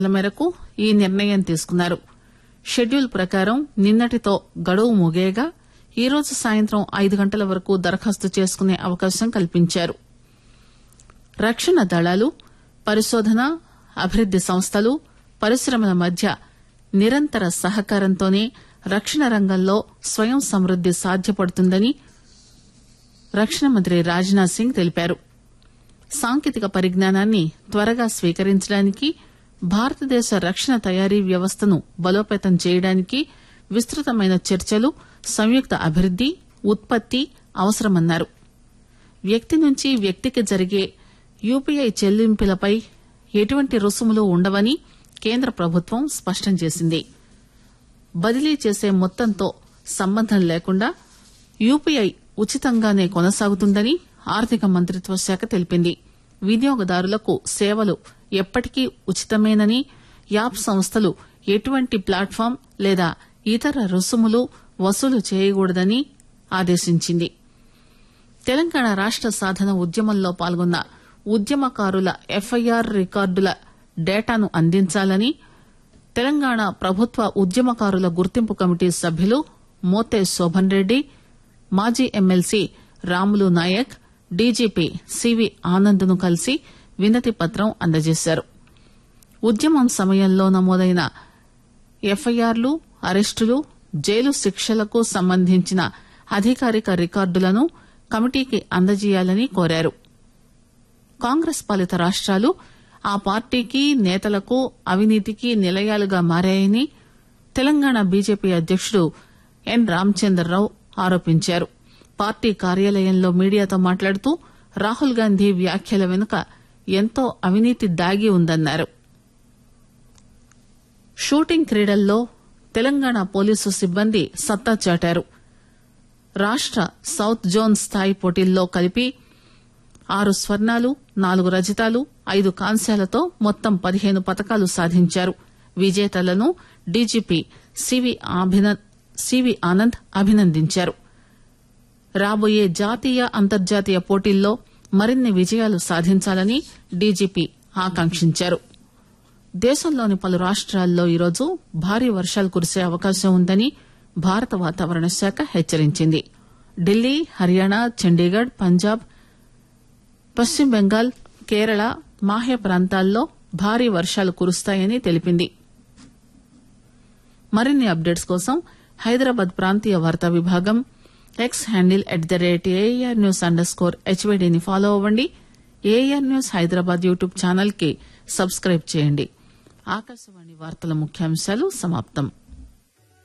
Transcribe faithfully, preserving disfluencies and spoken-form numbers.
మేరకు ఈ నిర్ణయం తీసుకున్నారు. షెడ్యూల్ ప్రకారం నిన్నటితో గడువు ముగియగా ఈ రోజు సాయంత్రం ఐదు గంటల వరకు దరఖాస్తు చేసుకునే అవకాశం కల్పించారు. రక్షణ దళాలు, పరిశోధన, అభివృద్ది సంస్థలు, పరిశ్రమల మధ్య నిరంతర సహకారంతోనే రక్షణ రంగంలో స్వయం సమృద్ది సాధ్యపడుతుందని రక్షణ మంత్రి రాజ్నాథ్ సింగ్ తెలిపారు. సాంకేతిక పరిజ్ఞానాన్ని త్వరగా స్వీకరించడానికి, భారతదేశ రక్షణ తయారీ వ్యవస్థను బలోపేతం చేయడానికి విస్తృతమైన చర్చలు, సంయుక్త అభివృద్ది, ఉత్పత్తి అవసరమన్నారు. వ్యక్తి నుంచి వ్యక్తికి జరిగే యూపీఐ చెల్లింపులపై ఎటువంటి రుసుములు ఉండవని కేంద్ర ప్రభుత్వం స్పష్టం చేసింది. బదిలీ చేసే మొత్తంతో సంబంధం లేకుండా యూపీఐ ఉచితంగానే కొనసాగుతుందని ఆర్థిక మంత్రిత్వ శాఖ తెలిపింది. వినియోగదారులకు సేవలు ఎప్పటికీ ఉచితమేనని, యాప్ సంస్థలు ఎటువంటి ప్లాట్ఫామ్ లేదా ఇతర రుసుములు వసూలు చేయకూడదని ఆదేశించింది. తెలంగాణ రాష్ట సాధన ఉద్యమంలో పాల్గొన్న ఉద్యమకారుల ఎఫ్ఐఆర్ రికార్డుల డేటాను అందించాలని తెలంగాణ ప్రభుత్వ ఉద్యమకారుల గుర్తింపు కమిటీ సభ్యులు మోతే శోభన్ రెడ్డి, మాజీ MLC Ramulu Naik, DGP CV Anand ను కలిసి వినతి పత్రం అందజేశారు. ఉద్యమం సమయంలో నమోదైన ఎఫ్ఐఆర్లు, అరెస్టులు, జైలు శిక్షలకు సంబంధించిన అధికారిక రికార్డులను కమిటీకి అందజేయాలని కోరారు. కాంగ్రెస్ పాలిత రాష్ట్రాలు ఆ పార్టీకి, నేతలకు అవినీతికి నిలయాలుగా మారాయని తెలంగాణ బీజేపీ అధ్యకుడు ఎన్ రామచంద్రరావు ఆరోపించారు. పార్టీ కార్యాలయంలో మీడియాతో మాట్లాడుతూ రాహుల్ గాంధీ వ్యాఖ్యల వెనుక ఎంతో అవినీతి దాగి ఉందన్నారు. షూటింగ్ క్రీడల్లో తెలంగాణ పోలీసు సిబ్బంది సత్తా చాటారు. రాష్ట సౌత్ జోన్ స్థాయి పోటీల్లో కలిపి ఆరు స్వర్ణాలు, నాలుగు రజతాలు, ఐదు కాంస్యాలతో మొత్తం పదిహేను పతకాలు సాధించారు. విజేతలను డీజీపీ సివి ఆనంద్ అభినందించారు. రాబోయే జాతీయ, అంతర్జాతీయ పోటీల్లో మరిన్ని విజయాలు సాధించాలని డీజీపీ ఆకాంక్షించారు. దేశంలోని పలు రాష్ట్రాల్లో ఈరోజు భారీ వర్షాలు కురిసే అవకాశం ఉందని భారత వాతావరణ శాఖ హెచ్చరించింది. ఢిల్లీ, హర్యానా, చండీగఢ్, పంజాబ్, పశ్చిమ బెంగాల్, కేరళ, మాహే ప్రాంతాల్లో భారీ వర్షాలు కురుస్తాయని తెలిపింది. మరిన్ని అప్డేట్స్ కోసం హైదరాబాద్ ప్రాంతీయ వార్తా విభాగం X handle at the rate AR news under score హెచ్వైడీని follow అవ్వండి. AR news Hyderabad YouTube channel కి సబ్స్క్రైబ్ చేయండి. ఆకాశవాణి వార్తల ముఖ్యాంశాలు సమాప్తం.